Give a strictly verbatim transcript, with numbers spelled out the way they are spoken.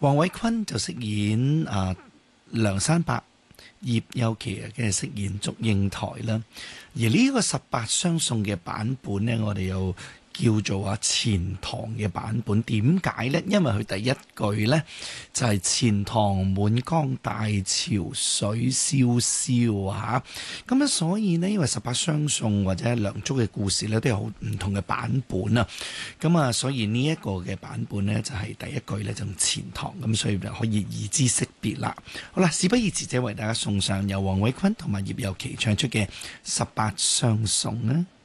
黃偉坤就飾演啊梁山伯，葉幼琪嘅飾演祝英台啦。而呢個十八相送嘅版本呢，我哋又叫做啊錢塘嘅版本。點解呢？因為佢第一句呢，就係、是、錢塘滿江大潮水蕭蕭啊，咁啊所以呢，因為十八相送或者梁祝嘅故事呢，都有好唔同嘅版本啊，咁啊所以呢一個嘅版本呢，就係、是、第一句呢，就用錢塘，咁所以就可以易知識別啦。好啦，事不宜遲，者為大家送上由黃偉坤同埋葉幼琪唱出嘅十八相送啊！